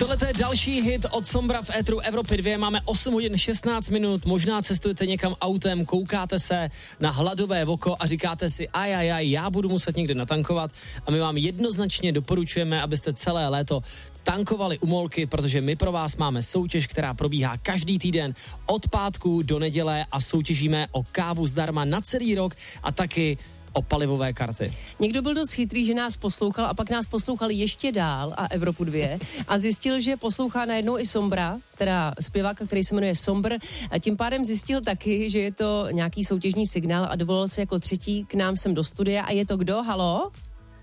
Tohle je další hit od Sombra v éteru Evropy 2. Máme 8 hodin 16 minut, možná cestujete někam autem, koukáte se na hladové oko a říkáte si já budu muset někde natankovat a my vám jednoznačně doporučujeme, abyste celé léto tankovali u Molky, protože my pro vás máme soutěž, která probíhá každý týden od pátku do neděle a soutěžíme o kávu zdarma na celý rok a taky o palivové karty. Někdo byl dost chytrý, že nás poslouchal a pak nás poslouchal ještě dál a Evropu 2 a zjistil, že poslouchá najednou i Sombra, teda zpěváka, který se jmenuje Sombr a tím pádem zjistil taky, že je to nějaký soutěžní signál a dovolil se jako třetí k nám sem do studia a je to kdo? Halo?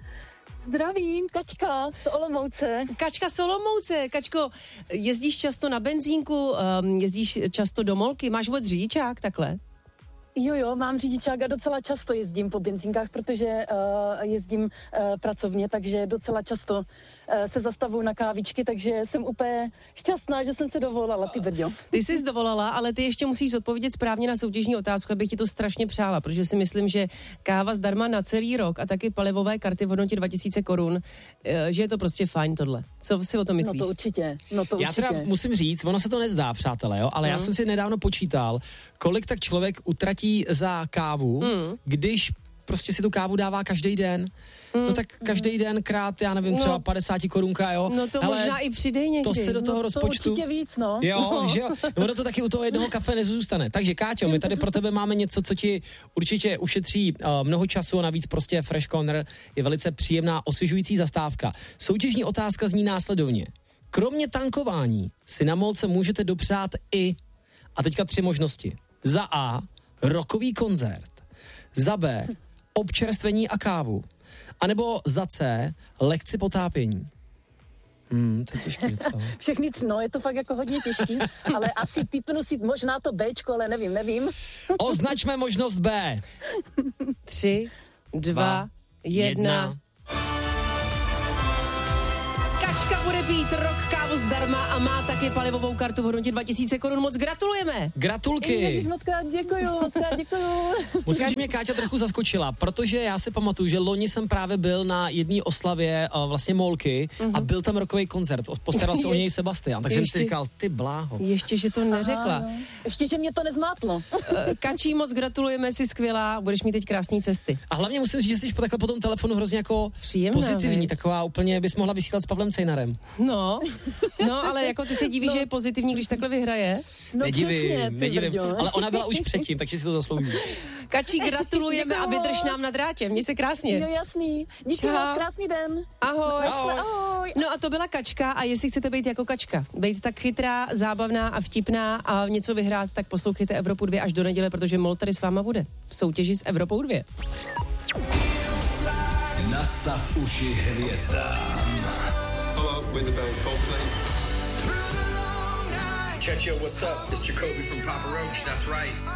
Zdravím, Kačka z Olomouce. Kačka z Olomouce. Kačko, jezdíš často na benzínku, jezdíš často do Molky, máš vůbec řidičák takhle? Jo, mám řidičák a docela často jezdím po benzínkách, protože jezdím pracovně, takže docela často se zastavuju na kávičky, takže jsem úplně šťastná, že jsem se dovolala, ty brďo. Ty jsi dovolala, ale ty ještě musíš odpovědět správně na soutěžní otázku, abych ti to strašně přála, protože si myslím, že káva zdarma na celý rok a taky palivové karty v hodnotě 2000 korun, že je to prostě fajn tohle. Co si o tom myslíš? No to určitě. Já teda musím říct, ono se to nezdá, přátelé, jo, ale já jsem si nedávno počítal, kolik tak člověk utratí za kávu, když prostě si tu kávu dává každý den. No tak každý den krát, já nevím, třeba 50 korunka, jo. No to možná i přidej někdy. To se do toho rozpočtu. To určitě víc, no. Jo, že jo. Ono to taky u toho jednoho kafe nezůstane. Takže Káťo, my tady pro tebe máme něco, co ti určitě ušetří mnoho času, navíc prostě Fresh Corner je velice příjemná, osvěžující zastávka. Soutěžní otázka zní následovně. Kromě tankování si na Molce můžete dopřát a teďka 3 možnosti. Za A, rockový koncert. Za B, občerstvení a kávu. A nebo za C, lekci potápění. To je těžký, co? Všechny 3, no, je to fakt jako hodně těžký, ale asi typnu si možná to Bčko, ale nevím. Označme možnost B. 3, 2, 1. Kačka bude pít rok kávu zdarma a má taky palivovou kartu v hodnotě 2000 korun. Moc gratulujeme. Gratulky. Ježiš, moc krát děkuju. Musím říct, že mě Káťa trochu zaskočila, protože já si pamatuju, že loni jsem právě byl na jedné oslavě vlastně Molky a byl tam rockový koncert. Postaral se o něj Sebastian, tak jsem si říkal, ty bláho. Ještě, že to neřekla. Ještě, že mě to nezmátlo. Kačí, moc gratulujeme, jsi skvělá, budeš mít teď krásné cesty. A hlavně musím říct, že jsi takhle po tom telefonu hrozně jako příjemná, pozitivní, taková úplně bys mohla vysílat s Pavlem Cejnarem. No, ale jako ty se divíš, že je pozitivní, když takhle vyhraje. No nedivím, ale ona byla už předtím, takže si to zaslouží. Kačí, gratulujeme a vydrž nám na drátě, měj se krásně. Jo, jasný. Díky moc, krásný den. Ahoj. No a to byla Kačka a jestli chcete být jako Kačka, být tak chytrá, zábavná a vtipná a něco vyhrát, tak poslouchejte Evropu 2 až do neděle, protože Mol tady s váma bude v soutěži s Evropou 2. Nastav uši hvězdám. Hello, with the bell Coldplay. Check, what's up? It's Jacoby from Papa Roach, that's right.